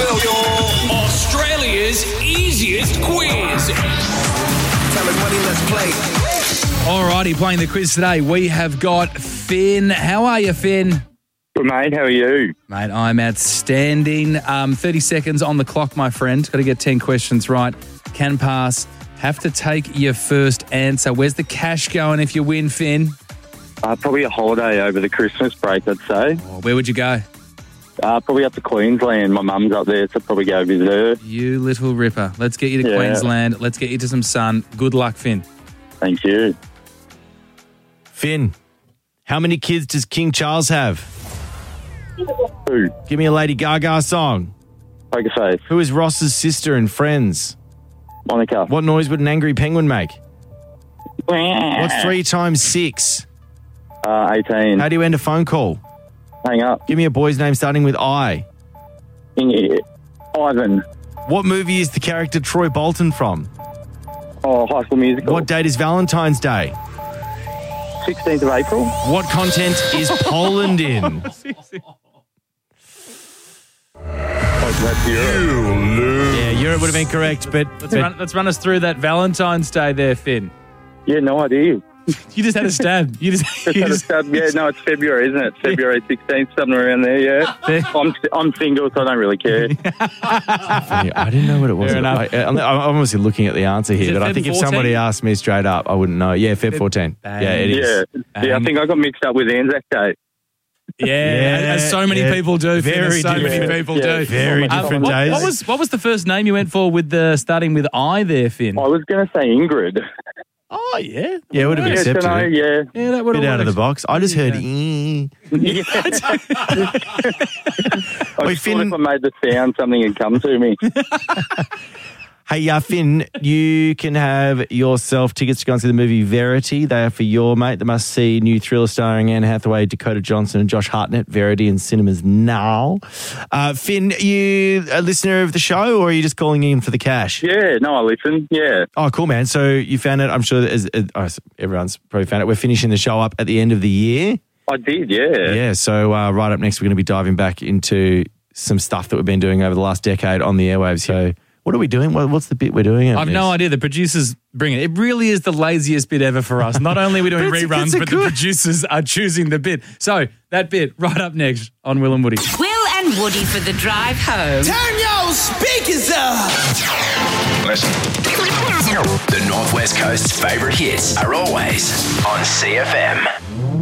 Australia's easiest quiz. Tell him money, let's play. Alrighty, playing the quiz today, we have got Finn. How are you, Finn? Good, mate. How are you? Mate, I'm outstanding. 30 seconds on the clock, my friend. Got to get 10 questions right. Can pass. Have to take your first answer. Where's the cash going if you win, Finn? Probably a holiday over the Christmas break, I'd say. Oh, where would you go? Probably up to Queensland. My mum's up there, so probably go visit her. You little ripper. Let's get you to Queensland. Let's get you to some sun. Good luck, Finn. Thank you. Finn, how many kids does King Charles have? 2. Give me a Lady Gaga song. Poker face. Who is Ross's sister in Friends? Monica. What noise would an angry penguin make? What's 3 times 6? 18. How do you end a phone call? Hang up. Give me a boy's name starting with I. Ivan. What movie is the character Troy Bolton from? Oh, High School Musical. What date is Valentine's Day? 16th of April. What continent is Poland in? That's Europe. Yeah, Europe would have been correct, but Let's run us through that Valentine's Day there, Finn. Yeah, no idea. You just had a stab. Just had a stab. Yeah, no, it's February, isn't it? February 16th, something around there, yeah. I'm single, so I don't really care. I didn't know what it was. Fair enough. I'm obviously looking at the answer here, Is it but I Feb think if 14? somebody asked me straight up, I wouldn't know. Yeah, Feb 14. Yeah, it is. Yeah, I think I got mixed up with Anzac Day. Yeah, as so many people do. Finn, Very as so many different. people Yeah, do. very different days. What was the first name you went for with the starting with I there, Finn? I was going to say Ingrid. Oh, yeah. Yeah, it would have been Yes, accepted. I know, yeah. Yeah, that would Bit have out of the worked. box. I just heard. I Wait, thought Finn- if I made the sound, something had come to me. Hey, Finn, you can have yourself tickets to go and see the movie Verity. They are for your mate. The must-see new thriller starring Anne Hathaway, Dakota Johnson and Josh Hartnett. Verity in cinemas now. Finn, you a listener of the show or are you just calling in for the cash? Yeah, no, I listen. Yeah. Oh, cool, man. So you found it. I'm sure that everyone's probably found it. We're finishing the show up at the end of the year. I did, yeah. Yeah, so right up next, we're going to be diving back into some stuff that we've been doing over the last decade on the airwaves. So what are we doing? What's the bit we're doing? I've no idea. The producers bring it. It really is the laziest bit ever for us. Not only are we doing reruns, but the producers are choosing the bit. So that bit right up next on Will and Woody. Will and Woody for the drive home. Turn your speakers up. Listen. The Northwest Coast's favourite hits are always on CFM.